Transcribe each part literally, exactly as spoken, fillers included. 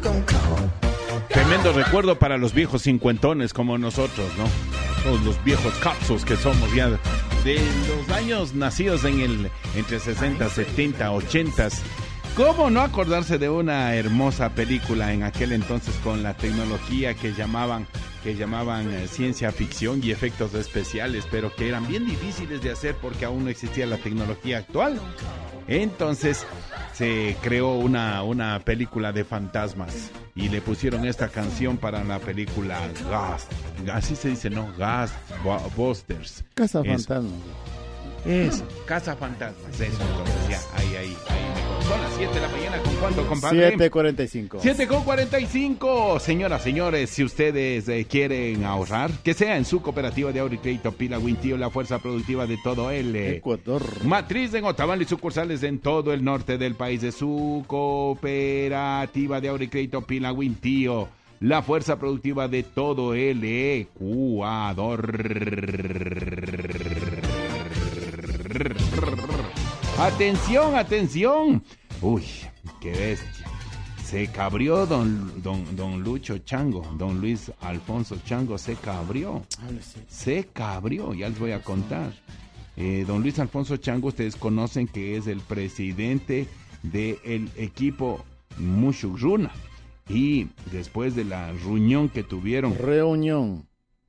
Tremendo recuerdo para los viejos cincuentones como nosotros, ¿no? Todos los viejos capsos que somos ya de los años nacidos en el entre sesenta, setenta, ochenta. ¿Cómo no acordarse de una hermosa película en aquel entonces con la tecnología que llamaban que llamaban eh, ciencia ficción y efectos especiales, pero que eran bien difíciles de hacer porque aún no existía la tecnología actual? Entonces se creó una, una película de fantasmas y le pusieron esta canción para la película Ghost, así se dice, ¿no? Ghostbusters. Casa Fantasmas. Es Casa Fantasmas, eso, entonces ya, ahí, ahí, ahí mejor. Son las siete de la mañana, ¿con cuánto, compadre? siete cuarenta y cinco. siete con cuarenta y cinco. Señoras, señores, si ustedes eh, quieren ahorrar, que sea en su cooperativa de ahorro y crédito Pila Wintío, la fuerza productiva de todo el eh, Ecuador. Matriz en Otavalo y sucursales en todo el norte del país, de su cooperativa de ahorro y crédito Pila Wintío, la fuerza productiva de todo el Ecuador. Atención, atención. Uy, qué bestia. Se cabrió don, don, don Lucho Chango, don Luis Alfonso Chango se cabrió. Se cabrió, ya les voy a contar. Eh, don Luis Alfonso Chango, ustedes conocen que es el presidente del equipo Mushugruna. Y después de la reunión que tuvieron. Reunión.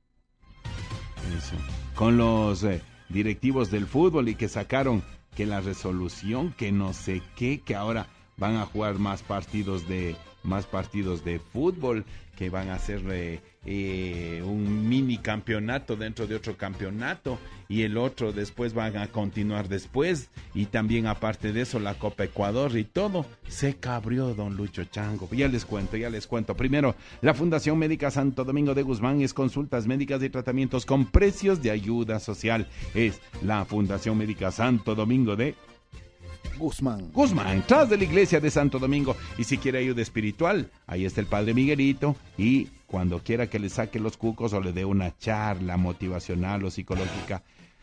Eso, con los eh, directivos del fútbol y que sacaron que la resolución, que no sé qué, que ahora van a jugar más partidos de más partidos de fútbol, que van a hacer eh, eh, un mini campeonato dentro de otro campeonato y el otro después van a continuar después, y también aparte de eso la Copa Ecuador y todo. Se cabrió don Lucho Chango. Ya les cuento, ya les cuento. Primero, la Fundación Médica Santo Domingo de Guzmán es consultas médicas y tratamientos con precios de ayuda social. Es la Fundación Médica Santo Domingo de Guzmán. Guzmán, tras de la iglesia de Santo Domingo. Y si quiere ayuda espiritual, ahí está el Padre Miguelito. Y cuando quiera que le saque los cucos o le dé una charla motivacional o psicológica,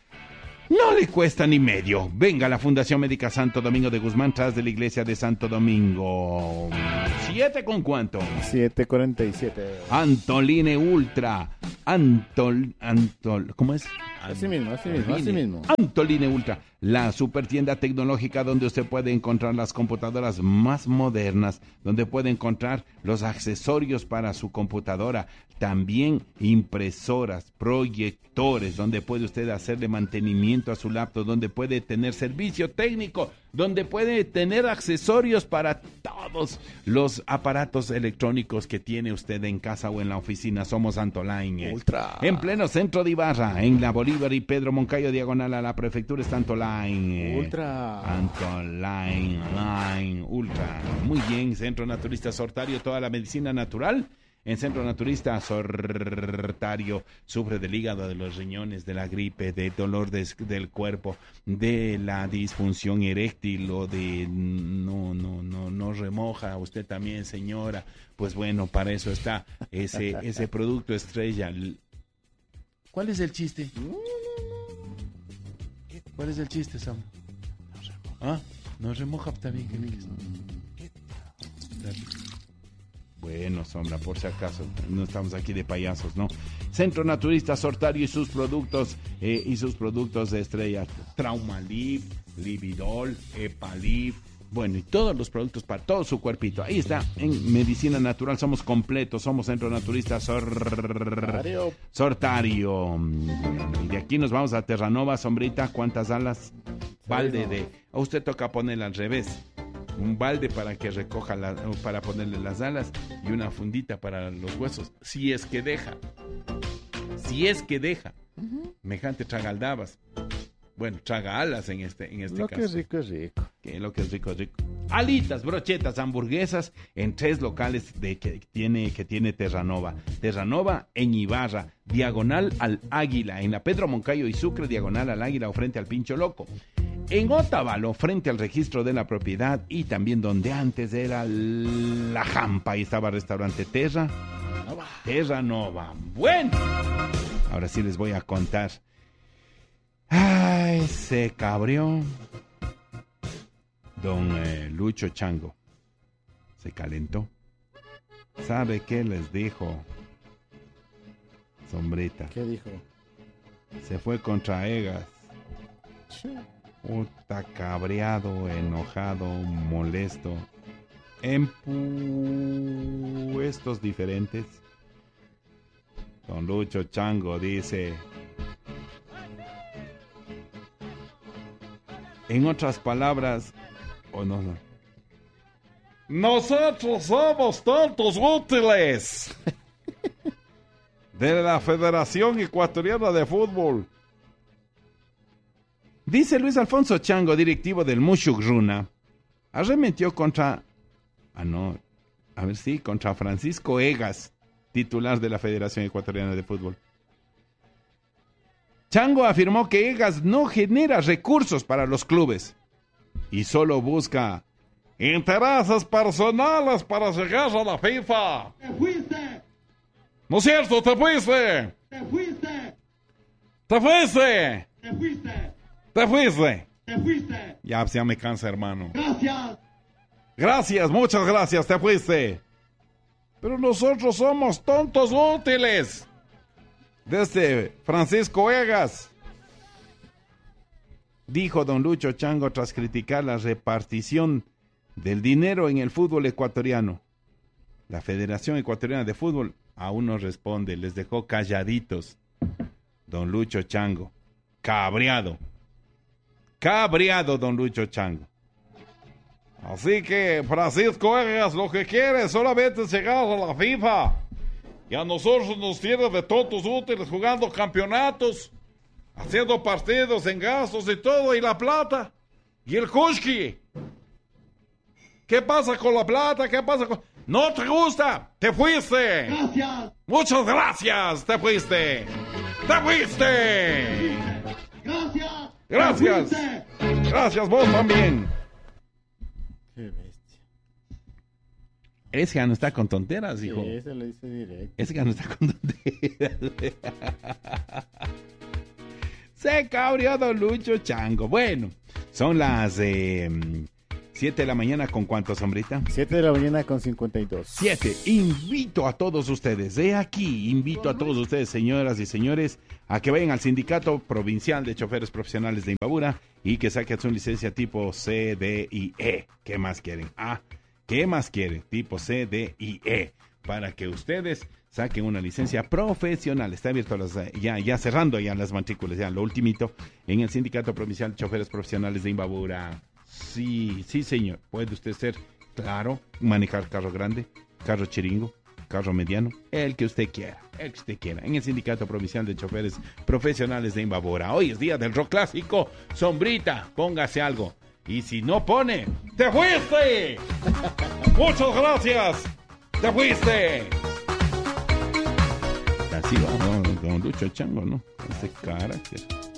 no le cuesta ni medio. Venga a la Fundación Médica Santo Domingo de Guzmán, tras de la iglesia de Santo Domingo. ¿Siete con cuánto? siete cuarenta y siete. Antoline Ultra. Antol, Antol, ¿cómo es? Así mismo, así mismo, así mismo. Antoline Ultra, la super tienda tecnológica donde usted puede encontrar las computadoras más modernas, donde puede encontrar los accesorios para su computadora, también impresoras, proyectores, donde puede usted hacerle mantenimiento a su laptop, donde puede tener servicio técnico, donde puede tener accesorios para todos los aparatos electrónicos que tiene usted en casa o en la oficina. Somos Antoline Ultra. En pleno centro de Ibarra, en la Bolívar y Pedro Moncayo, diagonal a la prefectura, está Antoline Ultra. Antoline Line Ultra. Muy bien, Centro Naturista Sortario, toda la medicina natural. En Centro Naturista Sortario, sufre del hígado, de los riñones, de la gripe, de dolor de, del cuerpo, de la disfunción eréctil o de no, no, no, no remoja. Usted también, señora. Pues bueno, para eso está ese, ese producto estrella. ¿Cuál es el chiste? ¿Cuál es el chiste, Sam? ¿Ah? No remoja, está bien. Bueno, sombra, por si acaso, no estamos aquí de payasos, ¿no? Centro Naturista Sortario y sus productos, eh, y sus productos de estrella, Traumalip, Lividol, Epalip, bueno, y todos los productos para todo su cuerpito. Ahí está, en Medicina Natural, somos completos, somos Centro Naturista Sor... Sortario. Y de aquí nos vamos a Terranova, sombrita, ¿cuántas alas? Balde de... A usted toca ponerla al revés. Un balde para que recoja la, para ponerle las alas y una fundita para los huesos, si es que deja, si es que deja. Uh-huh. Mejante traga aldabas, bueno, traga alas en este, en este lo caso. Lo que es rico es rico. Que lo que es rico es rico. Alitas, brochetas, hamburguesas en tres locales de que tiene que tiene Terranova. Terranova en Ibarra, diagonal al Águila, en la Pedro Moncayo y Sucre, diagonal al Águila o frente al Pincho Loco. En Otavalo, frente al registro de la propiedad, y también donde antes era La Jampa, ahí estaba restaurante Terra Nova. Terra Nova. Bueno, ahora sí les voy a contar. Ay, se cabrió don eh, Lucho Chango. Se calentó. ¿Sabe qué les dijo? Sombrita. ¿Qué dijo? Se fue contra Egas. Puta, cabreado, enojado, molesto. En puestos diferentes. Don Lucho Chango dice... En otras palabras... Oh, no, no. Nosotros somos tontos útiles de la Federación Ecuatoriana de Fútbol. Dice Luis Alfonso Chango, directivo del Mushugruna, arremetió contra, ah no, a ver si, contra Francisco Egas, titular de la Federación Ecuatoriana de Fútbol. Chango afirmó que Egas no genera recursos para los clubes y solo busca intereses personales para llegar a la FIFA. ¡Te fuiste! ¿No es cierto? ¡Te fuiste! ¡Te fuiste! ¡Te fuiste! ¡Te fuiste! ¡Te fuiste! ¡Te fuiste! Ya, ya me cansa, hermano. ¡Gracias! Gracias, muchas gracias, te fuiste. Pero nosotros somos tontos útiles. Desde Francisco Egas. Dijo don Lucho Chango tras criticar la repartición del dinero en el fútbol ecuatoriano. La Federación Ecuatoriana de Fútbol aún no responde, les dejó calladitos. Don Lucho Chango, cabreado. Cabreado don Lucho Chango. Así que Francisco Egas lo que quiere es solamente llegar a la FIFA. Y a nosotros nos tiene de tontos útiles jugando campeonatos, haciendo partidos en gastos y todo, y la plata. Y el Kushki. ¿Qué pasa con la plata? ¿Qué pasa con...? ¡No te gusta! ¡Te fuiste! ¡Gracias! ¡Muchas gracias! ¡Te fuiste! ¡Te fuiste! ¡Gracias! ¡Gracias! ¡Te fuiste! ¡Gracias, vos también! Qué bestia. Ese ya no está con tonteras, Sí, hijo. ese lo dice directo. Ese ya no está con tonteras. Se cabreó don Lucho Chango. Bueno, son las eh, siete de la mañana. ¿Con cuánto, Sombrita? siete de la mañana con cincuenta y dos. siete. Invito a todos ustedes, de aquí, invito a todos ustedes, señoras y señores, a que vayan al Sindicato Provincial de Choferes Profesionales de Imbabura y que saquen su licencia tipo C, D y E. ¿Qué más quieren? Ah, ¿qué más quieren? Tipo C, D y E. Para que ustedes saquen una licencia profesional. Está abierto las, ya, ya cerrando ya las matrículas, ya lo ultimito, en el Sindicato Provincial de Choferes Profesionales de Imbabura. Sí, sí, señor. Puede usted ser, claro, manejar carro grande, carro chiringo, carro mediano, el que usted quiera, el que usted quiera. En el Sindicato Provincial de Choferes Profesionales de Imbabura. Hoy es día del rock clásico. Sombrita, póngase algo. Y si no pone, ¡te fuiste! ¡Muchas gracias! ¡Te fuiste! Así vamos, don Lucho Chango, ¿no? Ese carácter.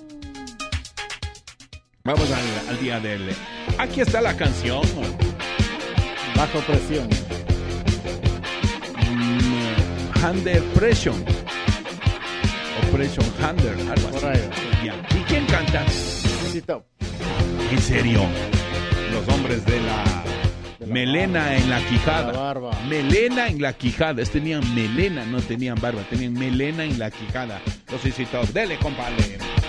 Vamos al, al día del... Aquí está la canción. Bajo presión. Mm, Under Pressure. Operation Under, algo así. Por ahí. Ya. ¿Y quién canta? Sí, top. En serio. Los hombres de la... De la melena barba. en la quijada. La barba. Melena en la quijada. Es, tenían melena, no tenían barba. Tenían melena en la quijada. Los hiciste. Dele, compadre.